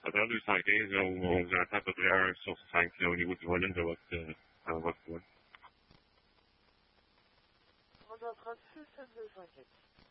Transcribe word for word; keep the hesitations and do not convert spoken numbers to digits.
À travers deux cent quinze, là, où on vous entend à peu près un sur cinq là, au niveau du volume de votre, euh, dans votre voix. On est en trente-six, sept, deux cent quinze.